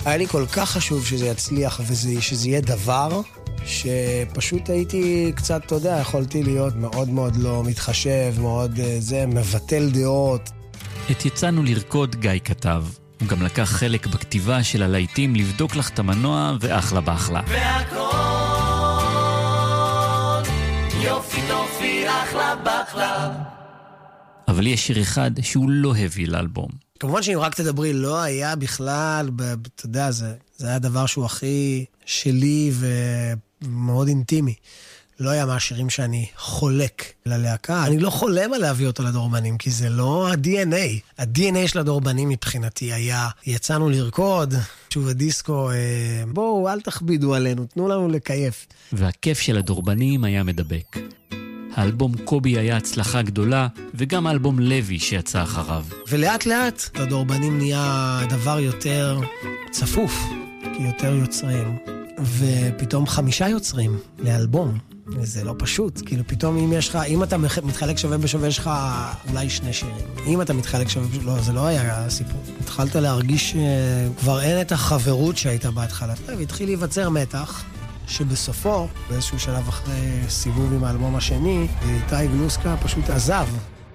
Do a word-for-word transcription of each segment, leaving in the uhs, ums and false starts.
היה לי כל כך חשוב שזה יצליח ושזה יהיה דבר, שפשוט הייתי קצת, אתה יודע, יכולתי להיות מאוד מאוד לא מתחשב, מאוד זה, מבטל דעות. את יצאנו לרקוד גיא כתב. הוא גם לקח חלק בכתיבה של הלהיטים לבדוק לך את המנוע ואחלה באחלה. והכל יופי טופי אחלה באחלה. אבל יש שיר אחד שהוא לא הביא לאלבום. כמובן שאם רק תדברי לא היה בכלל, אתה יודע, זה, זה היה דבר שהוא הכי שלי ומאוד אינטימי. לא היה מהשירים שאני חולק ללהקה. אני לא חולם על להביא אותו לדורבנים, כי זה לא ה-די אן איי. ה-די אן איי של הדורבנים מבחינתי היה, יצאנו לרקוד, שוב הדיסקו, בואו, אל תכבידו עלינו, תנו לנו לקייף. והכיף של הדורבנים היה מדבק. האלבום קובי היה הצלחה גדולה, וגם האלבום לוי שיצא אחריו. ולאט לאט הדורבנים נהיה דבר יותר צפוף, כי יותר יוצרים. ופתאום חמישה יוצרים לאלבום. זה לא פשוט. כאילו פתאום אם יש לך, אם אתה מתחלק שווה בשווה, יש לך אולי שני שירים. אם אתה מתחלק שווה בשווה, לא, זה לא היה סיפור. התחלת להרגיש כבר אין את החברות שהייתה בהתחלה. והתחיל להיווצר מתח. שבסופו, באיזשהו שלב אחרי סיבוב עם האלבום השני, איתי גלוסקה פשוט עזב.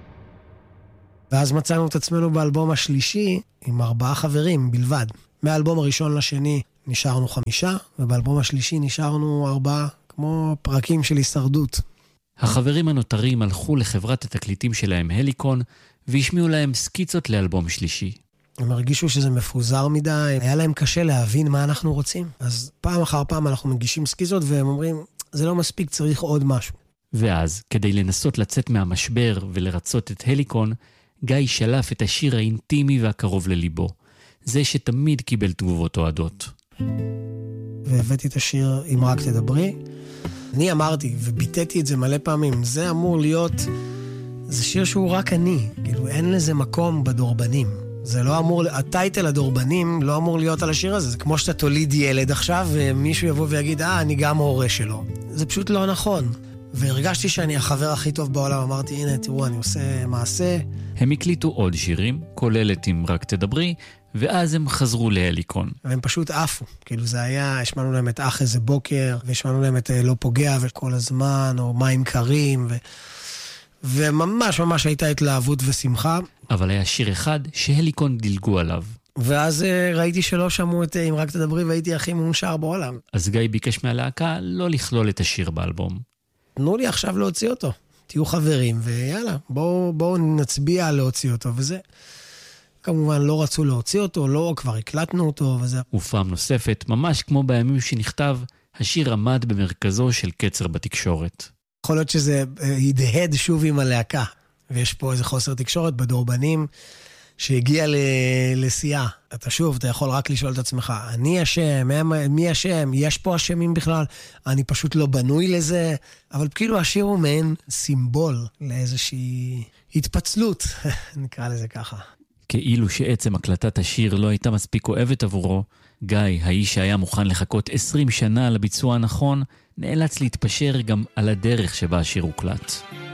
ואז מצאנו את עצמנו באלבום השלישי עם ארבעה חברים בלבד. מהאלבום הראשון לשני נשארנו חמישה, ובאלבום השלישי נשארנו ארבעה, כמו פרקים של הישרדות. החברים הנותרים הלכו לחברת התקליטים שלהם הליקון, והשמיעו להם סקיצות לאלבום שלישי. הם הרגישו שזה מפוזר מדי, היה להם קשה להבין מה אנחנו רוצים. אז פעם אחר פעם אנחנו מגישים סקיזות והם אומרים, זה לא מספיק, צריך עוד משהו. ואז, כדי לנסות לצאת מהמשבר ולרצות את הליקון, גיא שלף את השיר האינטימי והקרוב לליבו. זה שתמיד קיבל תגובות אוהדות. והבאתי את השיר אם רק תדברי. אני אמרתי וביטאתי את זה מלא פעמים, זה אמור להיות, זה שיר שהוא רק אני, כאילו אין לזה מקום בדורבנים. זה לא אמור, הטייטל הדורבנים לא אמור להיות על השיר הזה. זה כמו שאתה תוליד ילד עכשיו, ומישהו יבוא ויגיד, אה, אני גם הורה שלו. זה פשוט לא נכון. והרגשתי שאני החבר הכי טוב בעולם. אמרתי, הנה, תראו, אני עושה מעשה. הם הקליטו עוד שירים, כוללת אם רק תדברי, ואז הם חזרו להליקון. והם פשוט עפו. כאילו זה היה, השמענו להם את אח איזה בוקר, והשמענו להם את לא פוגע וכל הזמן, או מים קרים, ו... וממש ממש הייתה התלהבות ושמחה. אבל היה שיר אחד שהליקון דילגו עליו. ואז ראיתי שלא שמעו את אם רק תדברי, והייתי הכי מאושר בעולם. אז גיא ביקש מהלהקה לא לכלול את השיר באלבום. תנו לי עכשיו להוציא אותו. תהיו חברים, ויאללה, בואו, בואו נצביע להוציא אותו, וזה. כמובן לא רצו להוציא אותו, לא, כבר הקלטנו אותו, וזה. ופעם נוספת, ממש כמו בימים שנכתב, השיר עמד במרכזו של קצר בתקשורת. יכול להיות שזה ידהד שוב עם הלהקה, ויש פה איזה חוסר תקשורת בדורבנים, שהגיע לשיאה. אתה שוב, אתה יכול רק לשאול את עצמך, אני אשם, מי אשם, יש פה אשמים בכלל, אני פשוט לא בנוי לזה, אבל כאילו השיר הוא מעין סימבול לאיזושהי התפצלות, נקרא לזה ככה. כאילו שעצם הקלטת השיר לא הייתה מספיק אוהבת עבורו, גיא, האיש שהיה מוכן לחכות עשרים שנה לביצוע הנכון, נאלץ להתפשר גם על הדרך שבה השיר הוקלט.